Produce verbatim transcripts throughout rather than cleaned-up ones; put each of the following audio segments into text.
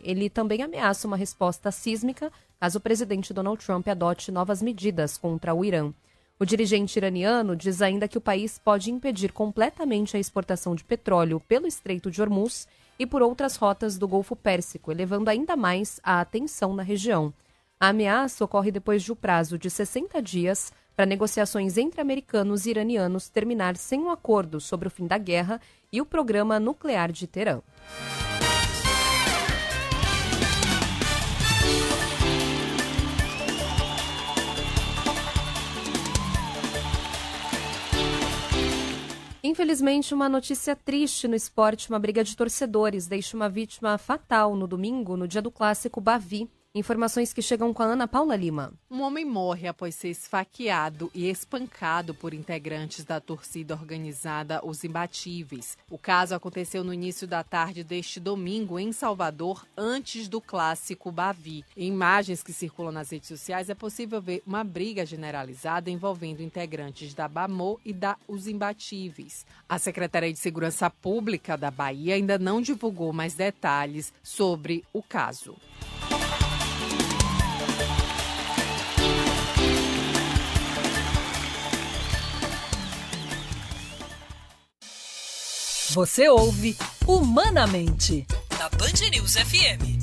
Ele também ameaça uma resposta sísmica caso o presidente Donald Trump adote novas medidas contra o Irã. O dirigente iraniano diz ainda que o país pode impedir completamente a exportação de petróleo pelo Estreito de Hormuz e por outras rotas do Golfo Pérsico, elevando ainda mais a tensão na região. A ameaça ocorre depois de um prazo de sessenta dias para negociações entre americanos e iranianos terminar sem um acordo sobre o fim da guerra e o programa nuclear de Teherã. Infelizmente, uma notícia triste no esporte, uma briga de torcedores deixa uma vítima fatal no domingo, no dia do clássico Bavi. Informações que chegam com a Ana Paula Lima. Um homem morre após ser esfaqueado e espancado por integrantes da torcida organizada Os Imbatíveis. O caso aconteceu no início da tarde deste domingo em Salvador, antes do clássico Bavi. Em imagens que circulam nas redes sociais é possível ver uma briga generalizada envolvendo integrantes da Bamô e da Os Imbatíveis. A Secretaria de Segurança Pública da Bahia ainda não divulgou mais detalhes sobre o caso. Você ouve Humanamente, na Band News F M.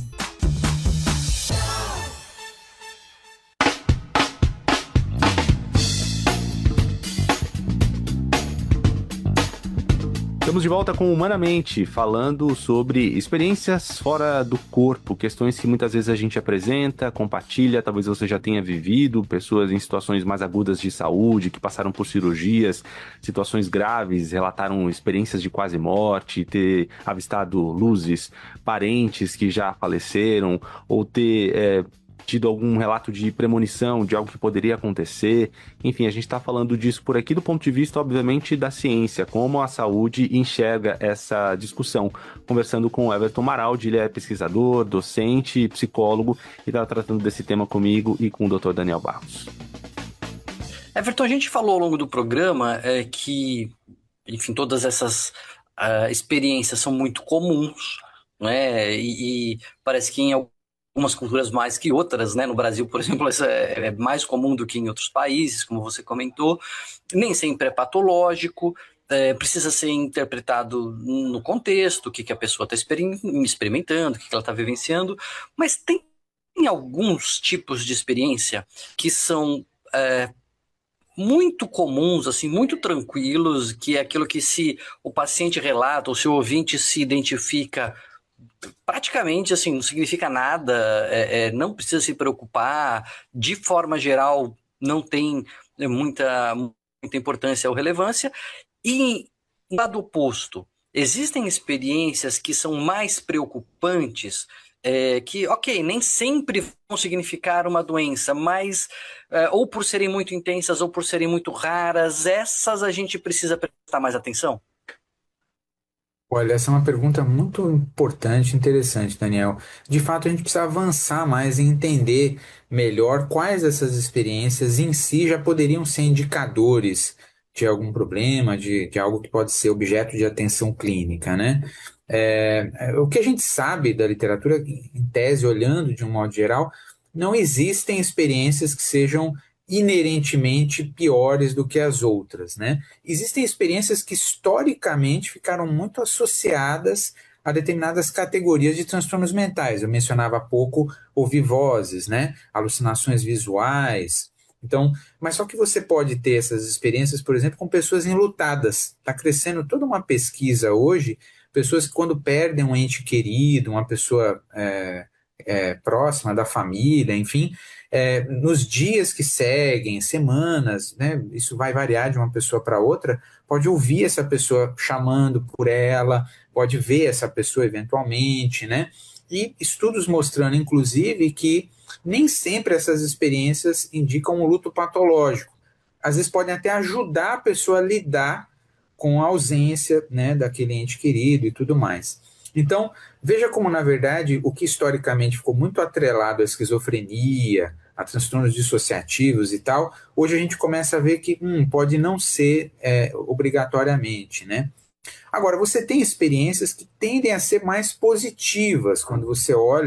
Estamos de volta com Humanamente, falando sobre experiências fora do corpo, questões que muitas vezes a gente apresenta, compartilha, talvez você já tenha vivido, pessoas em situações mais agudas de saúde, que passaram por cirurgias, situações graves, relataram experiências de quase morte, ter avistado luzes, parentes que já faleceram, ou ter é, tido algum relato de premonição, de algo que poderia acontecer. Enfim, a gente está falando disso por aqui do ponto de vista, obviamente, da ciência, como a saúde enxerga essa discussão. Conversando com o Everton Maraldi, ele é pesquisador, docente, psicólogo, e está tratando desse tema comigo e com o doutor Daniel Barros. Everton, a gente falou ao longo do programa é, que, enfim, todas essas uh, experiências são muito comuns, né? E, e parece que em algum algumas culturas mais que outras, né? No Brasil, por exemplo, isso é, é mais comum do que em outros países, como você comentou. Nem sempre é patológico, é, precisa ser interpretado no contexto, o que, que a pessoa está experimentando, o que, que ela está vivenciando, mas tem alguns tipos de experiência que são é, muito comuns, assim, muito tranquilos, que é aquilo que se o paciente relata, ou se o ouvinte se identifica, praticamente assim, não significa nada, é, é, não precisa se preocupar, de forma geral não tem muita, muita importância ou relevância. E no lado oposto, existem experiências que são mais preocupantes, é, que, ok, nem sempre vão significar uma doença, mas é, ou por serem muito intensas ou por serem muito raras, essas a gente precisa prestar mais atenção? Olha, essa é uma pergunta muito importante e interessante, Daniel. De fato, a gente precisa avançar mais em entender melhor quais dessas experiências em si já poderiam ser indicadores de algum problema, de, de algo que pode ser objeto de atenção clínica, né? É, o que a gente sabe da literatura, em tese, olhando de um modo geral, não existem experiências que sejam inerentemente piores do que as outras, né? Existem experiências que historicamente ficaram muito associadas a determinadas categorias de transtornos mentais. Eu mencionava há pouco ouvir vozes, né? Alucinações visuais. Então, mas só que você pode ter essas experiências, por exemplo, com pessoas enlutadas. Está crescendo toda uma pesquisa hoje, pessoas que quando perdem um ente querido, uma pessoa é, é, próxima da família, enfim, É, nos dias que seguem, semanas, né, isso vai variar de uma pessoa para outra, pode ouvir essa pessoa chamando por ela, pode ver essa pessoa eventualmente, né? E estudos mostrando, inclusive, que nem sempre essas experiências indicam um luto patológico. Às vezes podem até ajudar a pessoa a lidar com a ausência, né, daquele ente querido e tudo mais. Então, veja como, na verdade, o que historicamente ficou muito atrelado à esquizofrenia, a transtornos dissociativos e tal, hoje a gente começa a ver que hum, pode não ser é, obrigatoriamente, né? Agora, você tem experiências que tendem a ser mais positivas quando você olha